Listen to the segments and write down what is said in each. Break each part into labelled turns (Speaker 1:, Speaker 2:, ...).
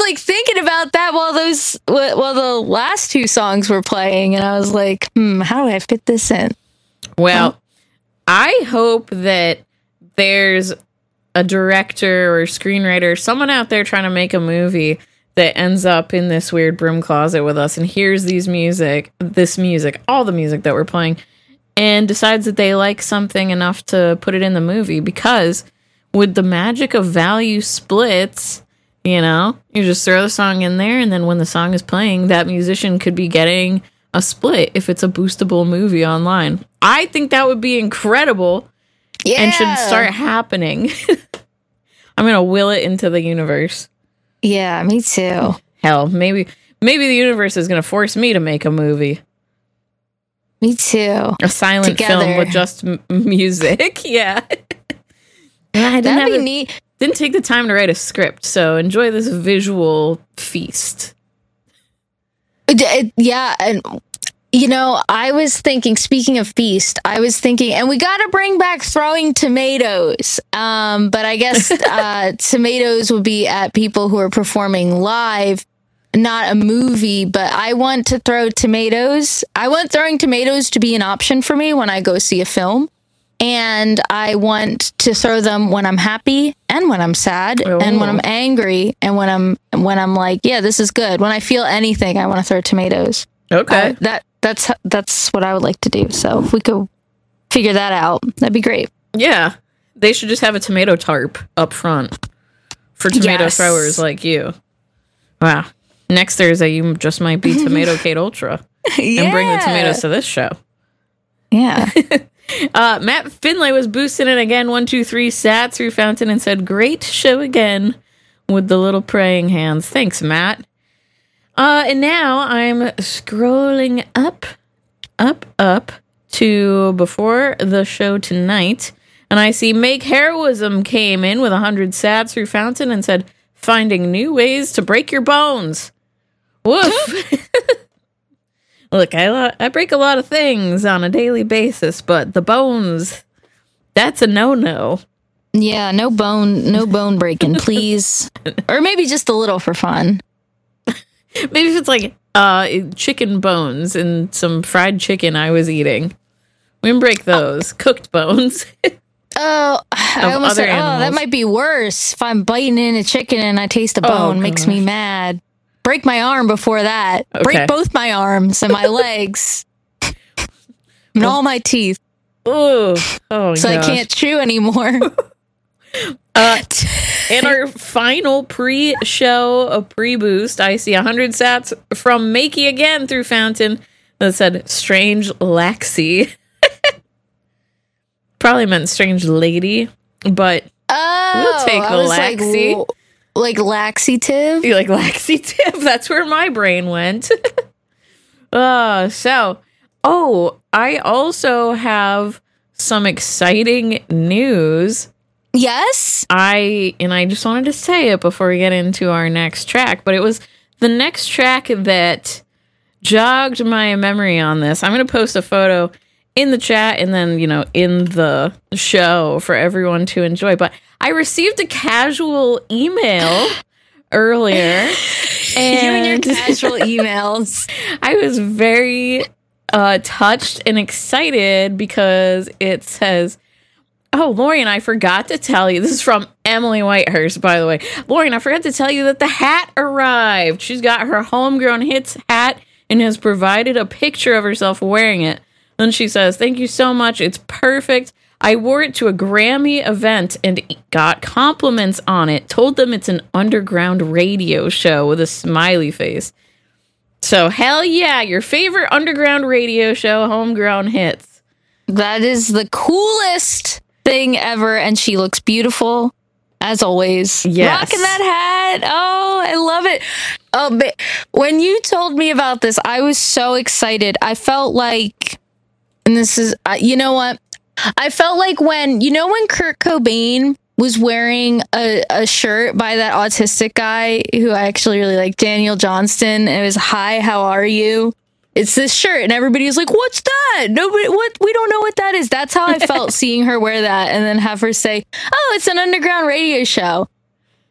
Speaker 1: like thinking about that while the last two songs were playing, and I was like, how do I fit this in?
Speaker 2: Well, I hope that there's a director or screenwriter, someone out there trying to make a movie that ends up in this weird broom closet with us and hears all the music that we're playing, and decides that they like something enough to put it in the movie. Because with the magic of value splits, you just throw the song in there, and then when the song is playing, that musician could be getting a split if it's a boostable movie online. I think that would be incredible. Yeah. And should start happening. I'm going to will it into the universe.
Speaker 1: Yeah, me too.
Speaker 2: Hell, maybe the universe is going to force me to make a movie.
Speaker 1: Me too.
Speaker 2: A silent film with just music. Yeah.
Speaker 1: That'd be neat.
Speaker 2: Didn't take the time to write a script, so enjoy this visual feast.
Speaker 1: Yeah, and I was thinking, speaking of feast, and we got to bring back throwing tomatoes. But I guess tomatoes would be at people who are performing live, not a movie. But I want to throw tomatoes. I want throwing tomatoes to be an option for me when I go see a film. And I want to throw them when I'm happy and when I'm sad and when I'm angry and when I'm like, yeah, this is good. When I feel anything, I want to throw tomatoes.
Speaker 2: Okay.
Speaker 1: That's what I would like to do. So if we could figure that out, that'd be great.
Speaker 2: Yeah. They should just have a tomato tarp up front for tomato throwers like you. Wow. Next Thursday, you just might be Tomato Kate Ultra and bring the tomatoes to this show.
Speaker 1: Yeah.
Speaker 2: Matt Finlay was boosting it again. 1, 2, 3, sat through Fountain and said, "Great show again," with the little praying hands. Thanks, Matt. And now I'm scrolling up to before the show tonight, and I see Make Heroism came in with 100 sats through Fountain and said, "Finding new ways to break your bones." Woof. Look, I break a lot of things on a daily basis, but the bones, that's a no-no.
Speaker 1: Yeah, no bone breaking, please. Or maybe just a little for fun.
Speaker 2: Maybe if it's like chicken bones and some fried chicken I was eating. We can break those. Cooked bones.
Speaker 1: I almost said, that might be worse. If I'm biting in a chicken and I taste a bone, makes me mad. Break my arm before that. Okay. Break both my arms and my legs. And all my teeth.
Speaker 2: Ooh. Oh,
Speaker 1: so gosh. I can't chew anymore.
Speaker 2: In our final pre-show, pre-boost, I see 100 sats from Makey again through Fountain that said Strange Laxy. Probably meant Strange Lady, but we'll take the Laxy.
Speaker 1: Like laxative?
Speaker 2: You like laxative? That's where my brain went. I also have some exciting news.
Speaker 1: Yes?
Speaker 2: I just wanted to say it before we get into our next track, but it was the next track that jogged my memory on this. I'm going to post a photo in the chat and then, in the show for everyone to enjoy. But I received a casual email earlier.
Speaker 1: And you and your casual emails.
Speaker 2: I was very touched and excited because it says, "Oh, Lorian, I forgot to tell you." This is from Emily Whitehurst, by the way. "Lorian, I forgot to tell you that the hat arrived. She's got her Homegrown Hits hat and has provided a picture of herself wearing it." Then she says, "Thank you so much. It's perfect. I wore it to a Grammy event and got compliments on it. Told them it's an underground radio show," with a smiley face. So, hell yeah, your favorite underground radio show, Homegrown Hits.
Speaker 1: That is the coolest thing ever, and she looks beautiful, as always.
Speaker 2: Yes.
Speaker 1: Rocking that hat. Oh, I love it. Oh, but when you told me about this, I was so excited. I felt like... And this is, you know what? I felt like when Kurt Cobain was wearing a shirt by that autistic guy who I actually really like, Daniel Johnston. It was, "Hi, how are you?" It's this shirt, and everybody's like, "What's that?" Nobody, we don't know what that is. That's how I felt seeing her wear that, and then have her say, "Oh, it's an underground radio show."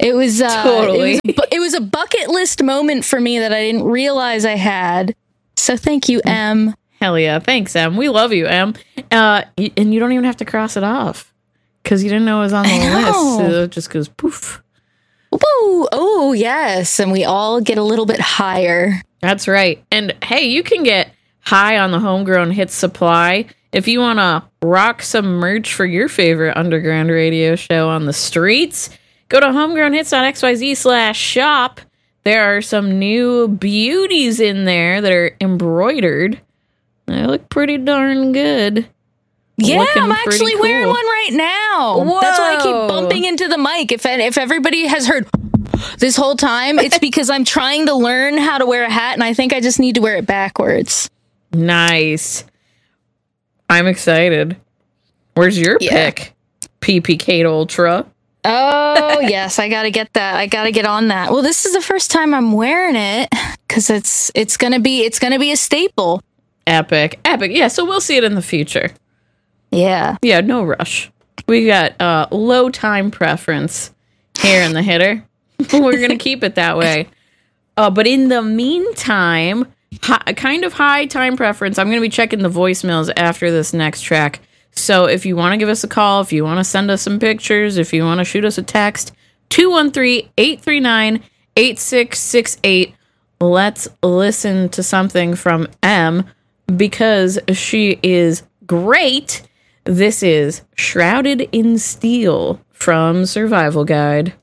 Speaker 1: It was
Speaker 2: Totally.
Speaker 1: it was a bucket list moment for me that I didn't realize I had. So thank you, Em.
Speaker 2: Hell yeah. Thanks, Em. We love you, Em. And you don't even have to cross it off because you didn't know it was on the list. So it just goes poof.
Speaker 1: Woo! Oh, yes. And we all get a little bit higher.
Speaker 2: That's right. And hey, you can get high on the Homegrown Hits supply if you want to rock some merch for your favorite underground radio show on the streets. Go to homegrownhits.xyz/shop. There are some new beauties in there that are embroidered. They look pretty darn good.
Speaker 1: Yeah,
Speaker 2: Looking
Speaker 1: I'm actually
Speaker 2: pretty
Speaker 1: wearing
Speaker 2: cool.
Speaker 1: one right now.
Speaker 2: Whoa.
Speaker 1: That's why I keep bumping into the mic. If everybody has heard this whole time, it's because I'm trying to learn how to wear a hat, and I think I just need to wear it backwards.
Speaker 2: Nice. I'm excited. Where's your pick? PP Kate Ultra.
Speaker 1: Oh, yes, I got to get that. I got to get on that. Well, this is the first time I'm wearing it cuz it's going to be a staple.
Speaker 2: Epic. Yeah, so we'll see it in the future.
Speaker 1: Yeah.
Speaker 2: Yeah, no rush. We got low time preference here in the hitter. We're going to keep it that way. But in the meantime, kind of high time preference. I'm going to be checking the voicemails after this next track. So if you want to give us a call, if you want to send us some pictures, if you want to shoot us a text, 213-839-8668. Let's listen to something from Em because she is great. This is Shrouded in Steel from Survival Guide.